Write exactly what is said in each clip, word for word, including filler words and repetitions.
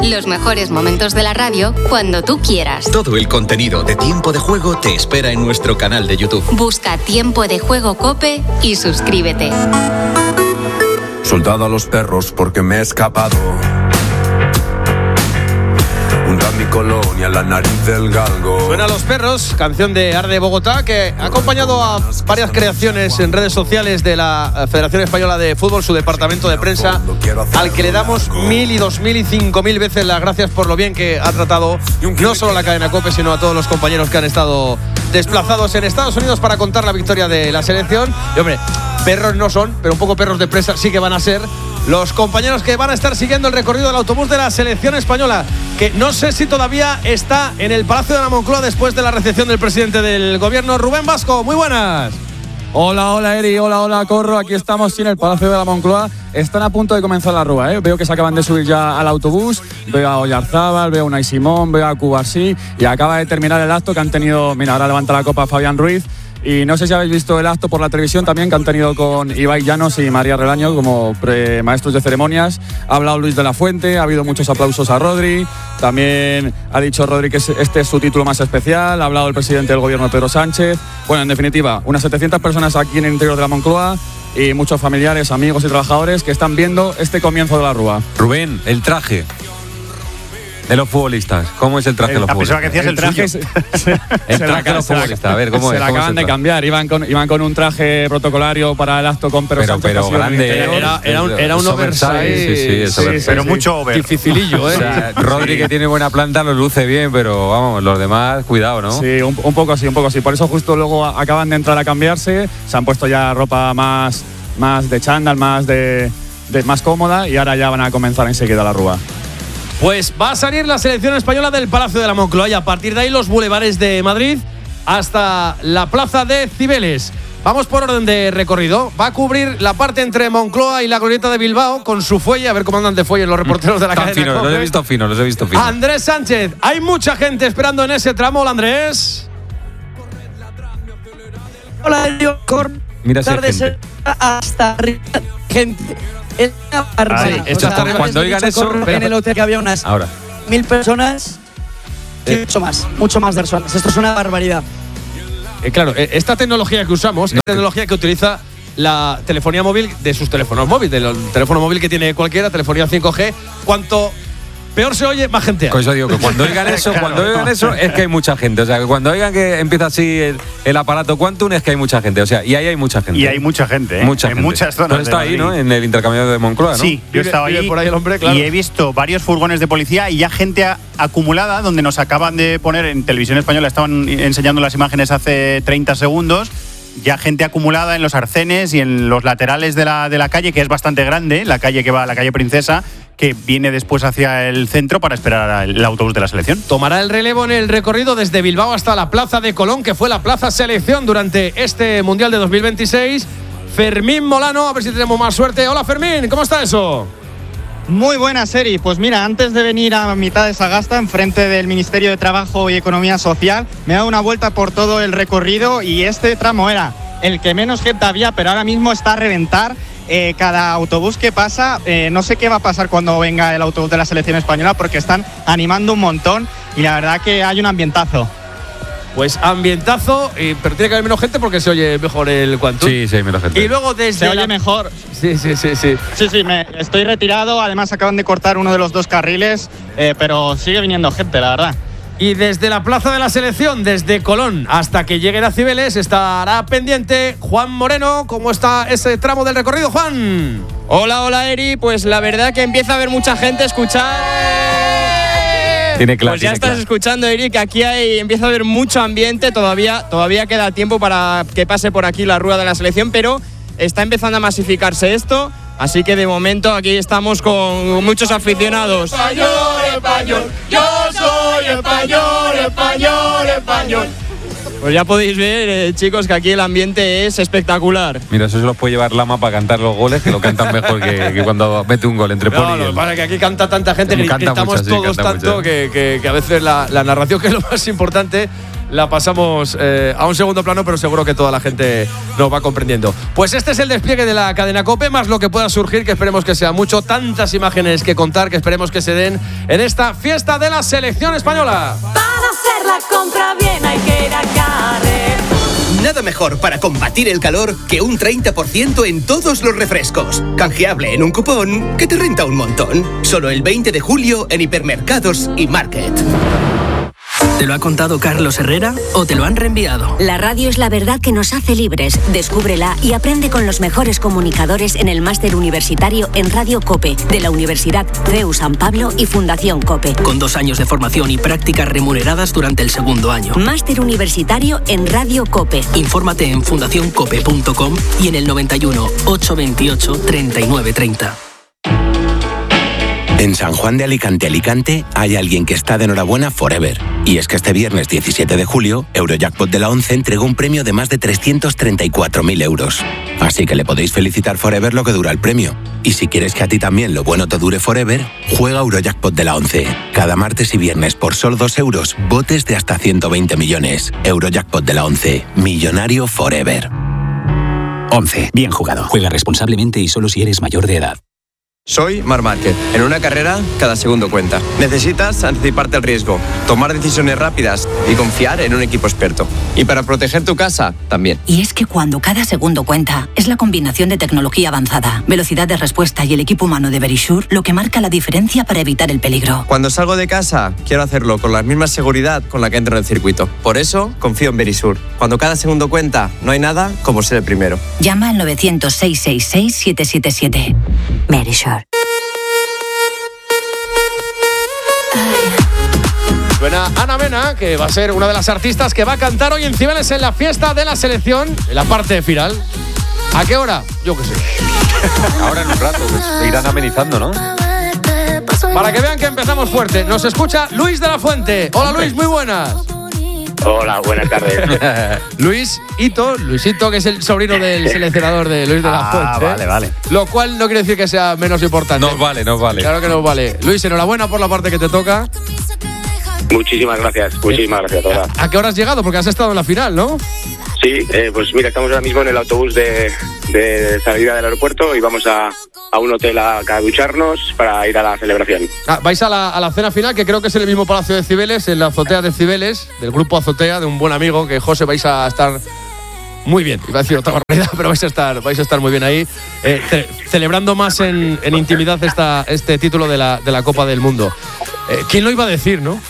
Los mejores momentos de la radio cuando tú quieras. Todo el contenido de Tiempo de Juego te espera en nuestro canal de YouTube. Busca Tiempo de Juego COPE y suscríbete. Soldado a los perros porque me he escapado. Hunda mi colonia, la nariz del galgo. Suena Los Perros, canción de Arde Bogotá, que ha acompañado a varias creaciones en redes sociales de la Federación Española de Fútbol, su departamento de prensa, al que le damos mil y dos mil y cinco mil veces las gracias por lo bien que ha tratado no solo a la cadena COPE, sino a todos los compañeros que han estado desplazados en Estados Unidos para contar la victoria de la selección. Y hombre, perros no son, pero un poco perros de presa sí que van a ser los compañeros que van a estar siguiendo el recorrido del autobús de la selección española, que no sé si todavía está en el Palacio de la Moncloa después de la recepción del presidente del gobierno. Rubén Vasco, muy buenas. Hola, hola Eri, hola, hola Corro, aquí estamos en el Palacio de la Moncloa. Están a punto de comenzar la rúa, ¿eh? Veo que se acaban de subir ya al autobús, veo a Oyarzábal, veo a Unai Simón, veo a Cubarsí y acaba de terminar el acto que han tenido, mira, ahora levanta la copa Fabián Ruiz. Y no sé si habéis visto el acto por la televisión también que han tenido con Ibai Llanos y María Relaño como pre maestros de ceremonias. Ha hablado Luis de la Fuente, ha habido muchos aplausos a Rodri. También ha dicho Rodri que este es su título más especial. Ha hablado el presidente del gobierno, Pedro Sánchez. Bueno, en definitiva, unas setecientas personas aquí en el interior de la Moncloa y muchos familiares, amigos y trabajadores que están viendo este comienzo de la rúa. Rubén, el traje de los futbolistas. ¿Cómo es el traje de los futbolistas? Que decías el, el traje. Es, el traje de los futbolistas. A ver, ¿cómo se es? Se la acaban de cambiar. Iban con, iban con un traje protocolario para el acto con Pedro Sánchez. Pero, pero grande. Era, era un, era un oversize. Sí, sí, es sí, oversize. Pero mucho over. Dificilillo, ¿eh? O sea, Rodri, que tiene buena planta, lo luce bien, pero vamos, los demás, cuidado, ¿no? Sí, un, un poco así, un poco así. Por eso justo luego acaban de entrar a cambiarse. Se han puesto ya ropa más, más de chándal, más, de, de, más cómoda y ahora ya van a comenzar enseguida la rúa. Pues va a salir la selección española del Palacio de la Moncloa y a partir de ahí los bulevares de Madrid hasta la plaza de Cibeles. Vamos por orden de recorrido. Va a cubrir la parte entre Moncloa y la glorieta de Bilbao con su fuelle. A ver cómo andan de fuelle los reporteros de la cadena. Finos, los he visto finos, los he visto finos. Andrés Sánchez. Hay mucha gente esperando en ese tramo. Hola, Andrés. Hola, Dios. Mira si hay gente. Hasta gente. Es una barbaridad. Sí, o sea, cuando, cuando oigan eso, en el hotel que había unas ahora. mil personas y eh. mucho más, mucho más personas. Esto es una barbaridad. Eh, claro, eh, esta tecnología que usamos no. es tecnología que utiliza la telefonía móvil de sus teléfonos móviles, del teléfono móvil que tiene cualquiera, telefonía cinco G. Cuanto peor se oye, más gente hay. Pues yo digo que cuando oigan eso, claro, cuando oigan eso es que hay mucha gente. O sea, que cuando oigan que empieza así el, el aparato Quantum es que hay mucha gente. O sea, y ahí hay mucha gente. Y hay mucha gente, ¿eh? Mucha en gente. muchas zonas. Pues está ahí, ¿no? En el intercambiador de Moncloa, ¿no? Sí, yo he estado ahí, por ahí el hombre, claro. Y he visto varios furgones de policía y ya gente a, acumulada, donde nos acaban de poner en televisión española, estaban enseñando las imágenes hace treinta segundos. Ya gente acumulada en los arcenes y en los laterales de la, de la calle, que es bastante grande, la calle que va a la calle Princesa, que viene después hacia el centro para esperar el autobús de la selección. Tomará el relevo en el recorrido desde Bilbao hasta la Plaza de Colón, que fue la Plaza Selección durante este Mundial de dos mil veintiséis. Fermín Molano, a ver si tenemos más suerte. Hola Fermín, ¿cómo está eso? Muy buena, Seri. Pues mira, antes de venir a mitad de Sagasta, enfrente del Ministerio de Trabajo y Economía Social, me he dado una vuelta por todo el recorrido y este tramo era el que menos gente había, pero ahora mismo está a reventar. Eh, cada autobús que pasa, eh, no sé qué va a pasar cuando venga el autobús de la selección española, porque están animando un montón y la verdad que hay un ambientazo. Pues ambientazo, eh, pero tiene que haber menos gente porque se oye mejor el Quantum. Sí, sí, hay menos gente. Y luego desde Se oye la... mejor. Sí, sí, sí, sí. Sí, sí, me estoy retirado. Además acaban de cortar uno de los dos carriles, eh, pero sigue viniendo gente, la verdad. Y desde la Plaza de la Selección, desde Colón hasta que lleguen a Cibeles, estará pendiente Juan Moreno. ¿Cómo está ese tramo del recorrido, Juan? Hola, hola, Eri. Pues la verdad que empieza a haber mucha gente escuchar. Tiene claro. Pues ya tiene estás claro. escuchando, Eri, que aquí hay, empieza a haber mucho ambiente. Todavía, todavía queda tiempo para que pase por aquí la rueda de la selección, pero está empezando a masificarse esto. Así que de momento aquí estamos con muchos aficionados. Español, español, yo soy español, español, español. Pues ya podéis ver, eh, chicos, que aquí el ambiente es espectacular. Mira, eso se los puede llevar Lama para cantar los goles, que lo cantan mejor que, que cuando mete un gol entre Poli no, y no, él. para que aquí canta tanta gente, Canta gritamos mucho, sí, todos canta tanto mucho. que, que, que a veces la, la narración, que es lo más importante, la pasamos eh, a un segundo plano, pero seguro que toda la gente nos va comprendiendo. Pues este es el despliegue de la cadena COPE, más lo que pueda surgir, que esperemos que sea mucho, tantas imágenes que contar, que esperemos que se den en esta fiesta de la selección española. Para hacer la compra bien hay que ir a Carrefour. Nada mejor para combatir el calor que un treinta por ciento en todos los refrescos. Canjeable en un cupón que te renta un montón. Solo el veinte de julio en hipermercados y Market. ¿Te lo ha contado Carlos Herrera o te lo han reenviado? La radio es la verdad que nos hace libres. Descúbrela y aprende con los mejores comunicadores en el máster universitario en Radio COPE de la Universidad C E U San Pablo y Fundación COPE. Con dos años de formación y prácticas remuneradas durante el segundo año. Máster universitario en Radio COPE. Infórmate en fundación cope punto com y en el noventa y uno, ochocientos veintiocho, treinta y nueve treinta. En San Juan de Alicante, Alicante, hay alguien que está de enhorabuena forever. Y es que este viernes diecisiete de julio, Eurojackpot de la ONCE entregó un premio de más de trescientos treinta y cuatro mil euros. Así que le podéis felicitar forever lo que dura el premio. Y si quieres que a ti también lo bueno te dure forever, juega Eurojackpot de la ONCE. Cada martes y viernes por solo dos euros, botes de hasta ciento veinte millones. Eurojackpot de la ONCE. Millonario forever. ONCE. Bien jugado. Juega responsablemente y solo si eres mayor de edad. Soy Marc Márquez. En una carrera, cada segundo cuenta. Necesitas anticiparte al riesgo, tomar decisiones rápidas y confiar en un equipo experto. Y para proteger tu casa, también. Y es que cuando cada segundo cuenta, es la combinación de tecnología avanzada, velocidad de respuesta y el equipo humano de Verisure lo que marca la diferencia para evitar el peligro. Cuando salgo de casa, quiero hacerlo con la misma seguridad con la que entro en el circuito. Por eso, confío en Verisure. Cuando cada segundo cuenta, no hay nada como ser el primero. Llama al novecientos, seiscientos sesenta y seis, siete siete siete. Verisure. Suena Ana Mena, que va a ser una de las artistas que va a cantar hoy en Cibeles en la fiesta de la selección, en la parte final. ¿A qué hora? Yo qué sé. Ahora en un rato, pues, se irán amenizando, ¿no? Para que vean que empezamos fuerte, nos escucha Luis de la Fuente. Hola Luis, muy buenas. Hola, buenas tardes. Luis Ito, Luisito, que es el sobrino del seleccionador de Luis de la Fuente. Ah, vale, vale. Lo cual no quiere decir que sea menos importante. Nos vale, nos vale. Claro que nos vale. Luis, enhorabuena por la parte que te toca. Muchísimas gracias, muchísimas gracias, todas. ¿A qué hora has llegado? Porque has estado en la final, ¿no? Sí, eh, pues mira, estamos ahora mismo en el autobús de, de salida del aeropuerto y vamos a, a un hotel a, a ducharnos para ir a la celebración. Ah, vais a la, a la cena final, que creo que es en el mismo Palacio de Cibeles, en la azotea de Cibeles, del grupo Azotea, de un buen amigo, que José, vais a estar muy bien. Iba a decir otra barbaridad, pero vais a estar, vais a estar muy bien ahí, eh, ce- celebrando más en, en intimidad esta, este título de la, de la Copa del Mundo. Eh, ¿Quién lo iba a decir, no?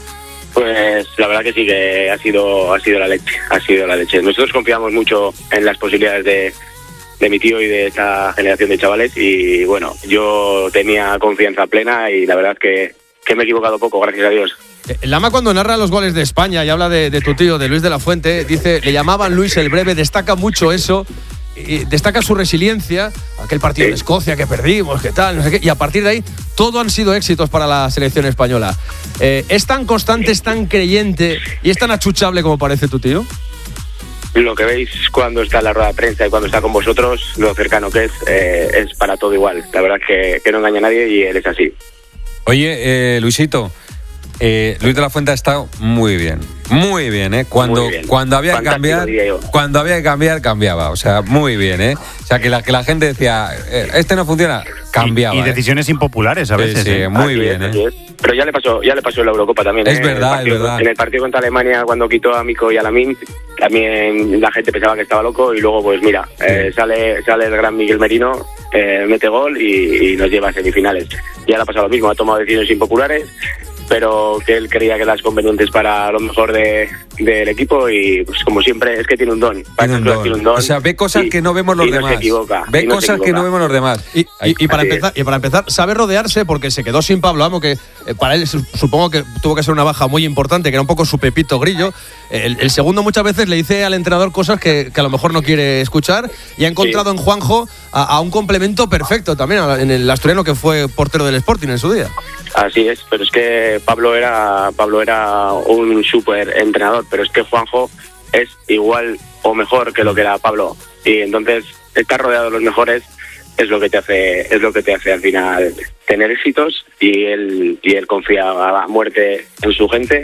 Pues la verdad que sí, que ha sido, ha sido la leche, ha sido la leche. Nosotros confiamos mucho en las posibilidades de, de mi tío y de esta generación de chavales y bueno, yo tenía confianza plena y la verdad es que, que me he equivocado poco, gracias a Dios. Lama, cuando narra los goles de España y habla de, de tu tío, de Luis de la Fuente, dice, le llamaban Luis el Breve, destaca mucho eso, y destaca su resiliencia, aquel partido sí. de Escocia que perdimos, qué tal, no sé qué, y a partir de ahí todo han sido éxitos para la selección española. Eh, ¿Es tan constante, es tan creyente y es tan achuchable como parece tu tío? Lo que veis cuando está en la rueda de prensa y cuando está con vosotros, lo cercano que es, eh, es para todo igual. La verdad es que, que no engaña a nadie y él es así. Oye, eh, Luisito, eh, Luis de la Fuente ha estado muy bien, muy bien, ¿eh? Cuando, Muy bien. cuando había que Fantástico, cambiar, diría yo. cuando había que cambiar, cambiaba. O sea, muy bien, ¿eh? O sea, que la, que la gente decía, eh, este no funciona, cambiaba. Y, y ¿eh? decisiones impopulares a veces. Sí, sí, ¿eh? muy Así bien, es, ¿eh? así es. Pero ya le pasó, ya le pasó en la Eurocopa también. Es ¿eh? verdad, En el partido- es verdad. En el partido contra Alemania, cuando quitó a Mico y a Lamin, también la gente pensaba que estaba loco y luego, pues mira, eh, sale sale el gran Miguel Merino, eh, mete gol y, y nos lleva a semifinales. Ya le ha pasado lo mismo, ha tomado decisiones impopulares, pero que él creía que las convenientes para lo mejor de, del equipo y pues como siempre es que tiene un don. Para Tiene un esas cosas don. tiene un don. O sea, ve cosas y- que no vemos los y no demás. se equivoca. Ve y no se cosas que equivoca. no vemos los demás. Y, y- y para Así empezar, y para empezar, sabe rodearse porque se quedó sin Pablo Amo, que eh, para él su- supongo que tuvo que ser una baja muy importante, que era un poco su Pepito Grillo. El, el segundo muchas veces le dice al entrenador cosas que, que a lo mejor no quiere escuchar y ha encontrado en Juanjo a, a un complemento perfecto también a- en el asturiano que fue portero del Sporting en su día. Así es, pero es que Pablo era Pablo era un súper entrenador, pero es que Juanjo es igual o mejor que lo que era Pablo y entonces estar rodeado de los mejores es lo que te hace es lo que te hace al final tener éxitos y él y él confía a muerte en su gente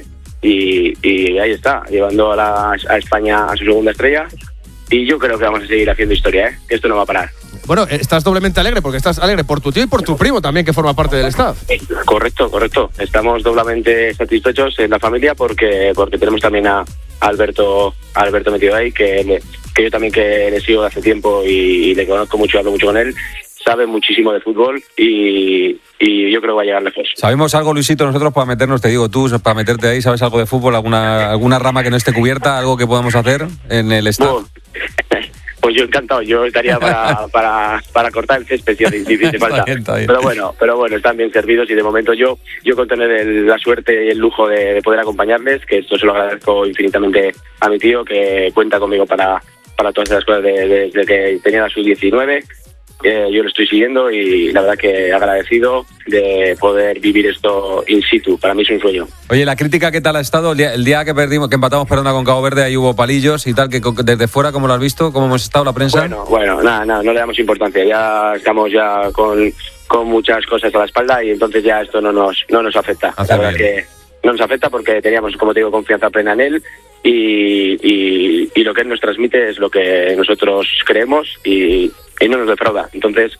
y, y ahí está, llevando a, la, a España a su segunda estrella. Y yo creo que vamos a seguir haciendo historia, ¿eh? Que esto no va a parar. Bueno, estás doblemente alegre porque estás alegre por tu tío y por tu primo también, que forma parte del staff. Correcto, correcto. Estamos doblemente satisfechos en la familia porque porque tenemos también a Alberto a Alberto metido ahí, que, le, que yo también que le sigo hace tiempo y, y le conozco mucho, hablo mucho con él. Sabe muchísimo de fútbol y, y yo creo que va a llegar lejos. ¿Sabemos algo, Luisito, nosotros para meternos, te digo tú, para meterte ahí, sabes algo de fútbol, alguna alguna rama que no esté cubierta, algo que podamos hacer en el staff? Bueno, pues yo encantado, yo estaría para, para, para cortar el césped si hace falta. Bien, bien. Pero bueno, pero bueno, están bien servidos y de momento yo, yo con tener el, la suerte y el lujo de, de poder acompañarles, que esto se lo agradezco infinitamente a mi tío, que cuenta conmigo para, para todas esas cosas desde de, de que tenía la sub diecinueve. Eh, yo lo estoy siguiendo y la verdad que agradecido de poder vivir esto in situ. Para mí es un sueño. Oye, ¿la crítica qué tal ha estado? El día, el día que perdimos, que empatamos, perdona, con Cabo Verde, ahí hubo palillos y tal, que desde fuera, ¿cómo lo has visto? ¿Cómo hemos estado la prensa? Bueno, bueno, nada, nada, no le damos importancia. Ya estamos ya con, con muchas cosas a la espalda y entonces ya esto no nos, no nos afecta. Hace la verdad bien. Que no nos afecta porque teníamos, como te digo, confianza plena en él y, y, y lo que él nos transmite es lo que nosotros creemos y y no nos defrauda, entonces...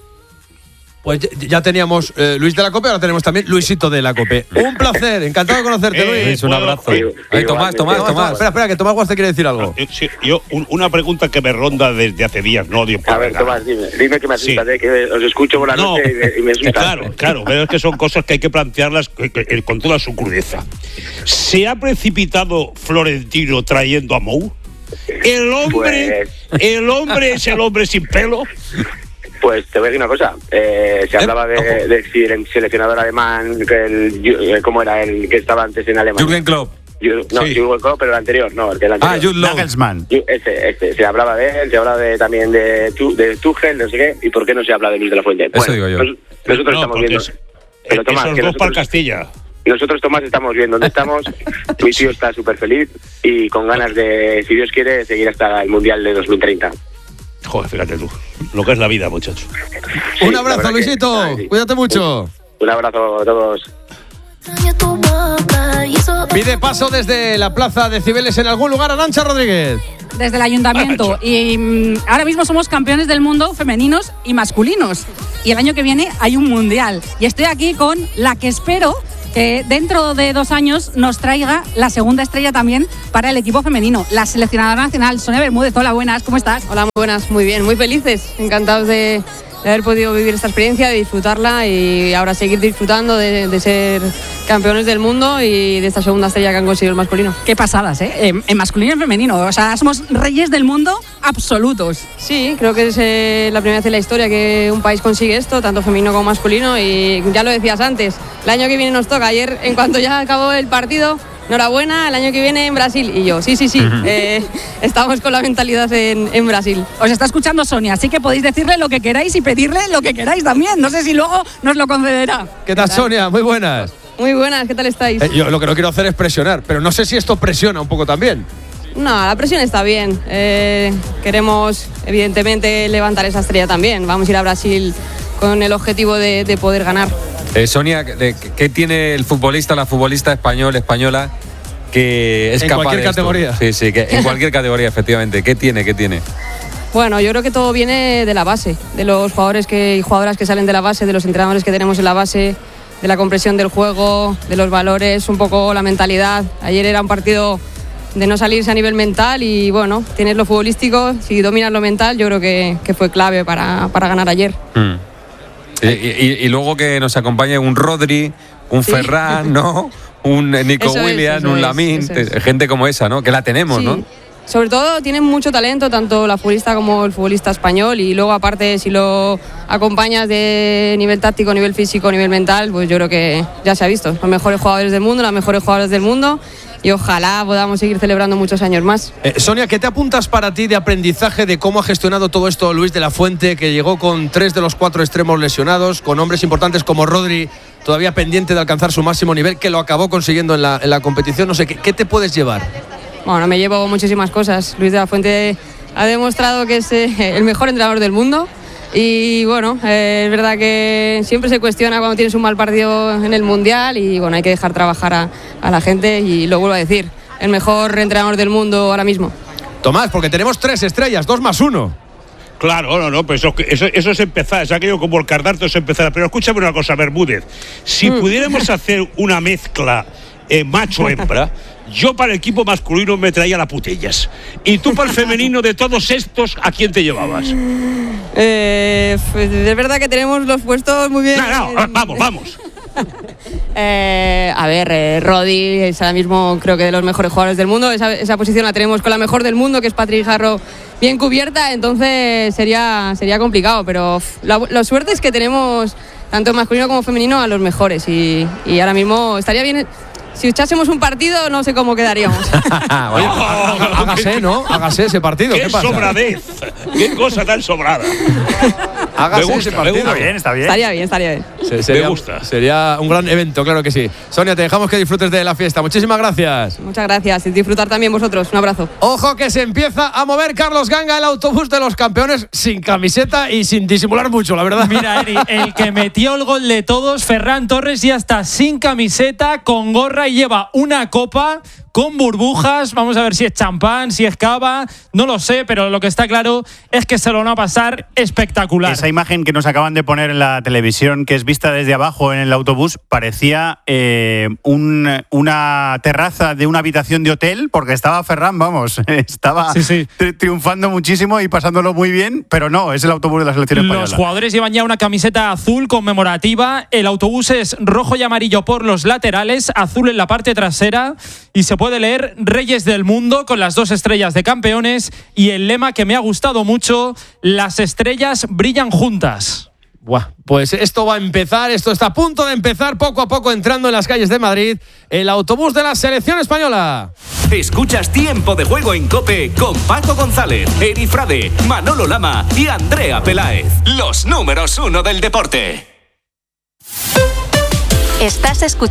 Pues ya teníamos eh, Luis de la Cope, ahora tenemos también Luisito de la Cope. Un placer, encantado de conocerte, Luis. Luis, un abrazo. Eh, Ay, Tomás, Tomás, Tomás. Espera, espera, que Tomás Guas te quiere decir algo. Eh, sí, yo, un, una pregunta que me ronda desde hace días, no odio. A ver, nada. Tomás, dime, dime que me asustas, sí. eh, que os escucho por la no, noche y me, y me asustas. Claro, claro, pero es que son cosas que hay que plantearlas con toda su crudeza. ¿Se ha precipitado Florentino trayendo a Mou? ¿El hombre, pues... el hombre es el hombre sin pelo? Pues te voy a decir una cosa. Eh, se hablaba de, de si el seleccionador alemán, que el, ¿cómo era el que estaba antes en Alemania? Jürgen Klopp. No, sí. Jürgen Klopp, pero el anterior, no, el que el anterior. Ah, Jude Nagelsmann. Este, este. Se hablaba de él, se hablaba de, también de, de Tuchel, no sé qué. ¿Y por qué no se habla de Luis de la Fuente? Eso bueno, digo yo. Nos, nosotros no, estamos viendo. Es, pero Tomás, esos dos nosotros, para el Castilla. Nosotros, Tomás, estamos bien donde estamos. Mi tío está súper feliz y con ganas de, si Dios quiere, seguir hasta el Mundial de dos mil treinta. Joder, fíjate tú, lo que es la vida, muchacho. Sí, un abrazo, Luisito. Que, sí. Cuídate mucho. Un, un abrazo a todos. Pide paso desde la plaza de Cibeles en algún lugar, Arantxa Rodríguez. Desde el ayuntamiento. Y mm, ahora mismo somos campeones del mundo femeninos y masculinos. Y el año que viene hay un mundial. Y estoy aquí con la que espero que dentro de dos años nos traiga la segunda estrella también para el equipo femenino, la seleccionadora nacional, Sonia Bermúdez. Hola, buenas, ¿cómo estás? Hola, muy buenas, muy bien, muy felices, encantados de, de haber podido vivir esta experiencia, de disfrutarla y ahora seguir disfrutando de, de ser campeones del mundo y de esta segunda estrella que han conseguido el masculino. Qué pasadas, ¿eh? En, en masculino y en femenino, o sea, somos reyes del mundo absolutos. Sí, creo que es eh, la primera vez en la historia que un país consigue esto, tanto femenino como masculino, y ya lo decías antes, el año que viene nos toca. Ayer, en cuanto ya acabó el partido, enhorabuena, el año que viene en Brasil. Y yo, sí, sí, sí, eh, estamos con la mentalidad en, en Brasil. Os está escuchando Sonia, así que podéis decirle lo que queráis y pedirle lo que queráis también. No sé si luego nos lo concederá. ¿Qué tal, Sonia? Muy buenas. Muy buenas, ¿qué tal estáis? Eh, yo lo que no quiero hacer es presionar, pero no sé si esto presiona un poco también. No, la presión está bien. Eh, queremos, evidentemente, levantar esa estrella también. Vamos a ir a Brasil con el objetivo de, de poder ganar. Eh, Sonia, ¿qué tiene el futbolista, la futbolista español, española, que es en capaz cualquier de esto? categoría? Sí, sí, que en cualquier categoría, efectivamente. ¿Qué tiene, qué tiene? Bueno, yo creo que todo viene de la base, de los jugadores que, y jugadoras que salen de la base, de los entrenadores que tenemos en la base, de la comprensión del juego, de los valores, un poco la mentalidad. Ayer era un partido de no salirse a nivel mental y bueno, tienes lo futbolístico, si dominas lo mental, yo creo que, que fue clave para, para ganar ayer. Mm. Y, y, y luego que nos acompañe un Rodri, un sí. Ferran, ¿no? Un Nico eso Williams, es, un Lamine, es. gente como esa, ¿no? Que la tenemos, sí. ¿no? Sobre todo tienen mucho talento, tanto la futbolista como el futbolista español, y luego aparte si lo acompañas de nivel táctico, nivel físico, nivel mental, pues yo creo que ya se ha visto. Los mejores jugadores del mundo, las mejores jugadoras del mundo, y ojalá podamos seguir celebrando muchos años más. Eh, Sonia, ¿qué te apuntas para ti de aprendizaje de cómo ha gestionado todo esto Luis de la Fuente, que llegó con tres de los cuatro extremos lesionados, con hombres importantes como Rodri todavía pendiente de alcanzar su máximo nivel, que lo acabó consiguiendo en la, en la competición? No sé, ¿qué, ¿qué te puedes llevar? Bueno, me llevo muchísimas cosas. Luis de la Fuente ha demostrado que es eh, el mejor entrenador del mundo. Y bueno, eh, es verdad que siempre se cuestiona cuando tienes un mal partido en el Mundial y bueno, hay que dejar trabajar a, a la gente y lo vuelvo a decir, el mejor entrenador del mundo ahora mismo. Tomás, porque tenemos tres estrellas, dos más uno. Claro, no, no, pues eso, eso, eso es empezar, es aquello como el cardarto es empezar. Pero escúchame una cosa, Bermúdez, si mm. pudiéramos hacer una mezcla eh, macho-hembra, yo para el equipo masculino me traía las putellas. Y tú para el femenino de todos estos, ¿a quién te llevabas? Eh, pues es verdad que tenemos los puestos muy bien. No, no, vamos, vamos. Eh, a ver, eh, Rodri es ahora mismo creo que de los mejores jugadores del mundo. Esa, esa posición la tenemos con la mejor del mundo, que es Patrick Jarro, bien cubierta. Entonces sería, sería complicado, pero la, la suerte es que tenemos tanto masculino como femenino a los mejores. Y, y ahora mismo estaría bien. Si echásemos un partido, no sé cómo quedaríamos. Oye, hágase, ¿no? Hágase ese partido. ¡Qué, ¿Qué pasa? sobradez! ¡Qué cosa tan sobrada! Hágase me gusta, ese partido. Está bien, está bien. Estaría bien, estaría bien. Se, sería, me gusta. Sería un gran evento, claro que sí. Sonia, te dejamos que disfrutes de la fiesta. Muchísimas gracias. Muchas gracias. Y disfrutar también vosotros. Un abrazo. Ojo que se empieza a mover Carlos Ganga, el autobús de los campeones, sin camiseta y sin disimular mucho, la verdad. Mira, Eri, el que metió el gol de todos, Ferran Torres, ya está sin camiseta, con gorra y lleva una copa con burbujas. Vamos a ver si es champán, si es cava, no lo sé, pero lo que está claro es que se lo van a pasar espectacular. Esa imagen que nos acaban de poner en la televisión, que es vista desde abajo en el autobús, parecía eh, un, una terraza de una habitación de hotel, porque estaba Ferran, vamos, estaba sí, sí. Tri- triunfando muchísimo y pasándolo muy bien, pero no, es el autobús de la selección española. Los jugadores llevan ya una camiseta azul conmemorativa, el autobús es rojo y amarillo por los laterales, azul en la parte trasera y se puede leer Reyes del Mundo con las dos estrellas de campeones y el lema que me ha gustado mucho, las estrellas brillan juntas. Buah, pues esto va a empezar, esto está a punto de empezar poco a poco entrando en las calles de Madrid, el autobús de la selección española. Escuchas Tiempo de Juego en COPE con Paco González, Eri Frade, Manolo Lama y Andrea Peláez. Los números uno del deporte. Estás escuchando